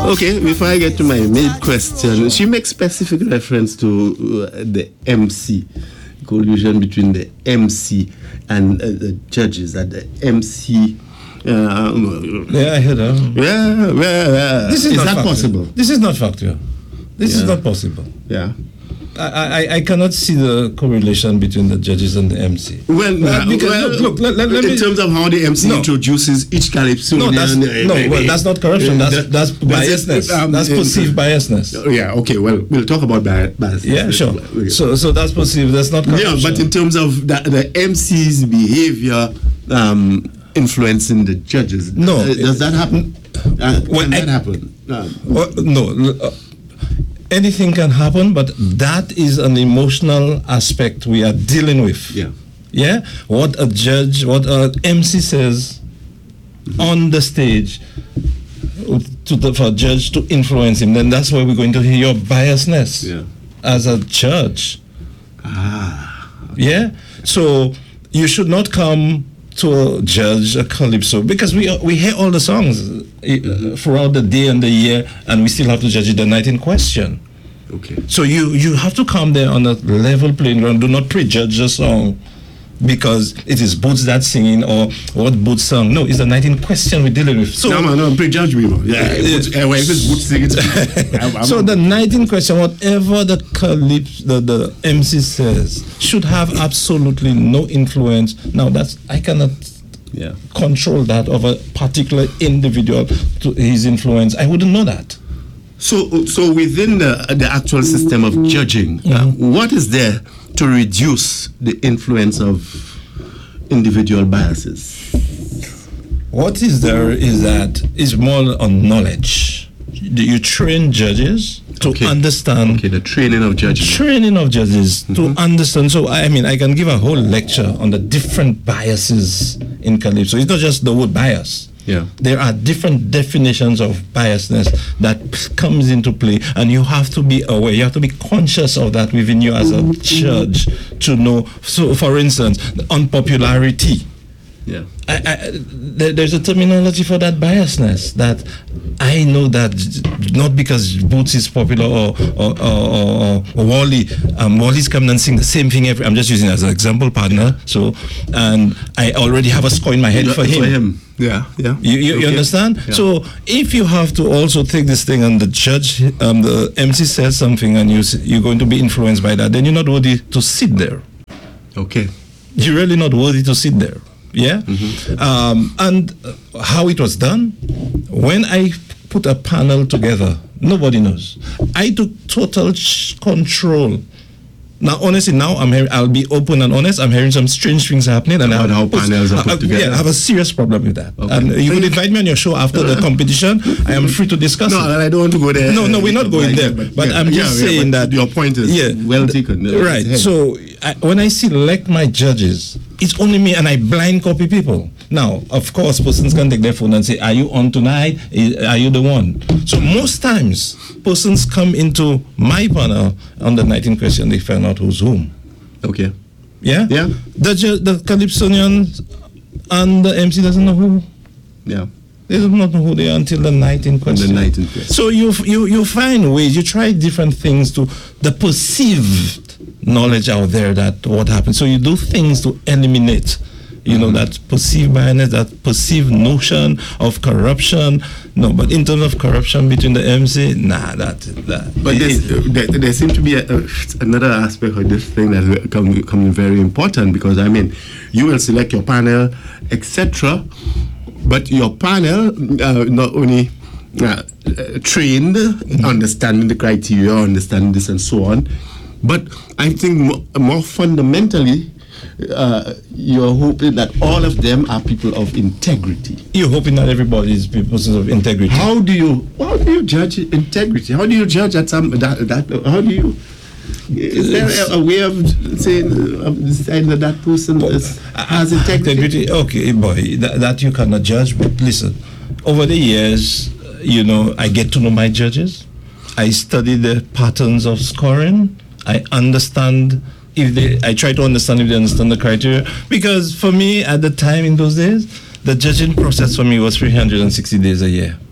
Okay, before I get to my main question, she makes specific reference to the MC, collusion between the MC and the judges, that the MC. Yeah, I heard that. Yeah. This is that possible? This is not factual. This is not possible. Yeah. I cannot see the correlation between the judges and the MC. Well, look, let in terms of how the MC introduces each calypso. That's not corruption. That's biasness. That's perceived biasness. Yeah. Okay. Well, we'll talk about biasness. Yeah. Sure. So that's perceived. That's not corruption. Yeah, but in terms of the MC's behavior influencing the judges, does that happen? Can that happen? No. Anything can happen, but that is an emotional aspect we are dealing with. Yeah. What a judge, what an MC says on the stage for a judge to influence him, then that's where we're going to hear your biasness as a judge. Yeah. So you should not come to judge a calypso because we hear all the songs throughout the day and the year, and we still have to judge the night in question. Okay. So you have to come there on a level playing ground. Do not prejudge the song because it is Boots that's singing or what Boots sung. No, it's the night in question we're dealing with. So no, prejudge me. If it's Boots singing. So the night in question, whatever the MC says, should have absolutely no influence. Now I cannot control that of a particular individual to his influence. I wouldn't know that. So within the actual system of judging, what is there to reduce the influence of individual biases? What is there is more on knowledge. You train judges to understand. Okay, the training of judges. To understand. So, I can give a whole lecture on the different biases in calypso. It's not just the word bias. Yeah. There are different definitions of biasness that comes into play, and you have to be aware. You have to be conscious of that within you as a judge to know. So, for instance, unpopularity. Yeah. There's a terminology for that biasness that I know that not because Boots is popular or Wally. Wally's coming and sing the same thing I'm just using as an example, partner. So, and I already have a score in my head for him. Yeah. You understand? Yeah. So if you have to also take this thing and the judge, the MC says something and you're going to be influenced by that, then you're not worthy to sit there. Okay. You're really not worthy to sit there. Yeah? And how it was done, when I put a panel together, nobody knows. I took total control. Now, honestly, I'll be open and honest. I'm hearing some strange things happening, and how panels are put together. Yeah, I have a serious problem with that. Okay. And you could invite me on your show after the competition. I am free to discuss. No, I don't want to go there. No, we're not going there. But I'm just saying that your point is well taken. Right. So when I select my judges, it's only me, and I blind copy people. Now, of course, persons can take their phone and say, "Are you on tonight? Are you the one?" So most times, persons come into my panel on the night in question. They find out who's whom. Okay. Yeah. Yeah. The Calypsonian and the MC doesn't know who. Yeah. They do not know who they are until the night in question. So you find ways. You try different things to the perceived knowledge out there that what happens. So you do things to eliminate. That perceived bias, that perceived notion of corruption. No, but in terms of corruption between the MC, that. But there seems to be another aspect of this thing that becoming very important, because you will select your panel, etc. But your panel not only trained, understanding the criteria, understanding this and so on, but I think more fundamentally, you're hoping that all of them are people of integrity. You're hoping that everybody is people of integrity. How do you judge integrity? How do you judge that how do you? Is there a way of saying deciding that person has integrity? Okay, boy, that you cannot judge. But listen, over the years, I get to know my judges. I study the patterns of scoring. I understand. I try to understand if they understand the criteria, because for me at the time in those days, the judging process for me was 360 days a year.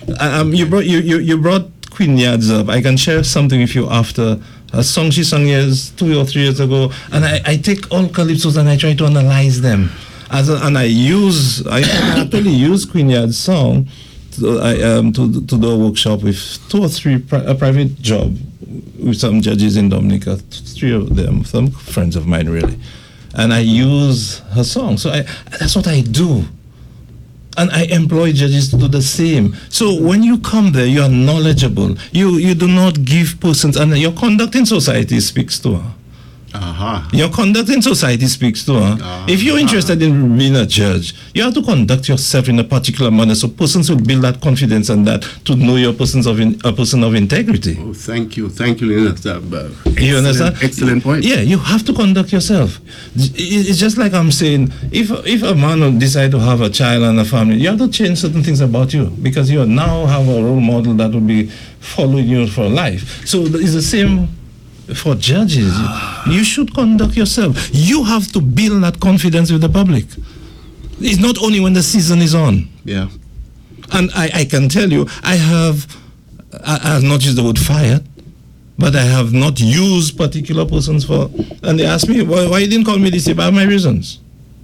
You brought Queen Yards up. I can share something with you after a song she sang 2 or 3 years ago, and I take all calypsos and I try to analyze them, I actually use Queen Yard's song to do a workshop with 2 or 3 a private job with some judges in Dominica, 3 of them, some friends of mine really, and I use her song. So that's what I do. And I employ judges to do the same. So when you come there, you are knowledgeable. You do not give persons, and your conduct in society speaks to her. Your conduct in society speaks to her. If you're interested in being a judge, you have to conduct yourself in a particular manner so persons will build that confidence and that to know you're a person of integrity. Oh, thank you, Linus. You understand? Excellent point. Yeah, you have to conduct yourself. It's just like I'm saying, if a man will decide to have a child and a family, you have to change certain things about you because you now have a role model that will be following you for life. So it's the same for judges. You should conduct yourself. You have to build that confidence with the public. It's not only when the season is on. Yeah. And I can tell you, I have not used the word fired, but I have not used particular persons for, and they ask me, why you didn't call me this? I have my reasons.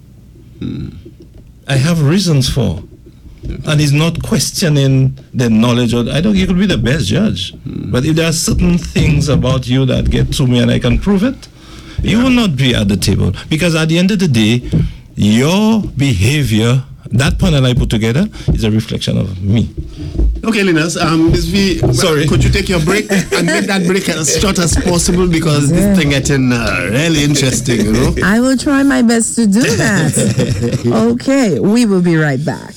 I have reasons for. And he's not questioning the knowledge. I don't. You could be the best judge, but if there are certain things about you that get to me and I can prove it, you will not be at the table. Because at the end of the day, your behavior, that panel I put together, is a reflection of me. Okay, Linus, sorry. Could you take your break and make that break as short as possible because this thing getting really interesting, you know? I will try my best to do that. Okay, we will be right back.